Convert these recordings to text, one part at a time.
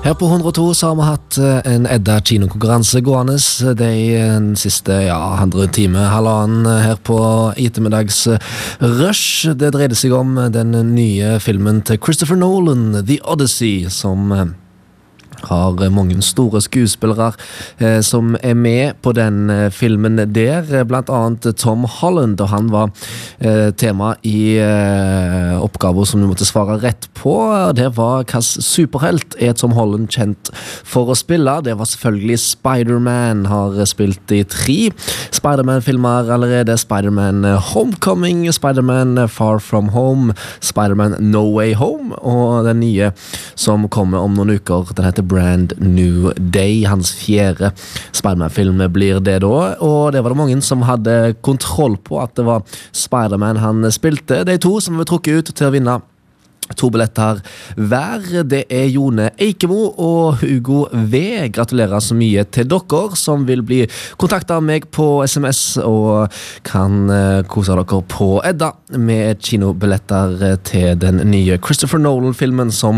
Her på 102 så har vi hatt en Edda kinokonkurranse gående den siste, halvannen time her på ettermiddags rush. Det dreide seg om den nye filmen til Christopher Nolan, The Odyssey, som har mange store skuespillere som med på den filmen der, blant annet Tom Holland, og han var tema i oppgaver som du måtte svare rett på. Det var hvilken superhelt Tom Holland kjent for å spille. Det var selvfølgelig Spider-Man, har spilt i 3 Spider-Man-filmer allerede. Spider-Man Homecoming, Spider-Man Far From Home, Spider-Man No Way Home, og den nye som kommer om noen uker, den heter Brand New Day. Hans 4. Spider-Man-film blir det da, og det var det mange som hadde kontroll på at det var Spider-Man han spilte. De 2 som var trukket ut til å vinne 2 billetter hver, det Jone Eikemo og Hugo V. Gratulerer så mye til dere som vil bli kontaktet av meg på SMS og kan kose dere på Edda med kinobilletter til den nye Christopher Nolan-filmen som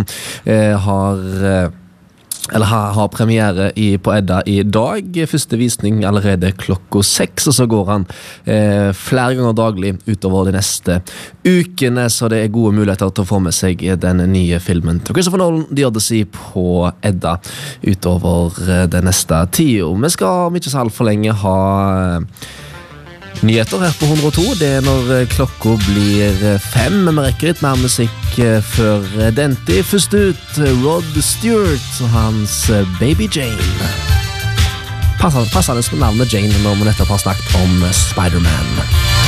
har premiere på Edda i dag. Første visning allerede klokka 6, og så går han flere ganger daglig utover de neste ukene, så det gode muligheter til å få med seg den nye filmen til Christopher Nolan, The Odyssey, på Edda utover den neste tiden. Vi skal om ikke så alt for lenge ha nyheter her på 102. Det når klokka blir 5, men vi rekker litt mer musikk før den tid. Først ut Rod Stewart og hans Baby Jane. Passende med navnet Jane når vi nettopp har snakket om Spider-Man.